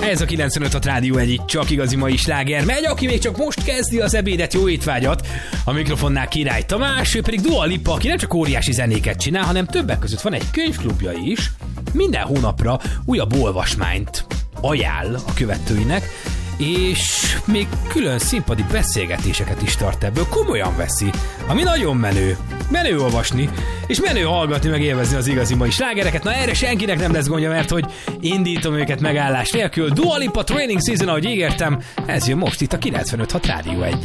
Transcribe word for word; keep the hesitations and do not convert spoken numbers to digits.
Ez a kilencvenöt hat Rádió egyik csak igazi mai sláger megy, aki még csak most kezdi az ebédet, jó étvágyat. A mikrofonnál Király Tamás, ő pedig Dua Lipa, aki nem csak óriási zenéket csinál, hanem többek között van egy könyvklubja is. Minden hónapra újabb olvasmányt ajánl a követőinek, és még külön színpadi beszélgetéseket is tart ebből, komolyan veszi, ami nagyon menő. Menő olvasni, és menő hallgatni, meg élvezni az igazi mai slágereket. Na erre senkinek nem lesz gondja, mert hogy indítom őket megállás nélkül. Dua Lipa Training Season, ahogy ígértem, ez jön most itt a kilencvenöt hat Rádió egy.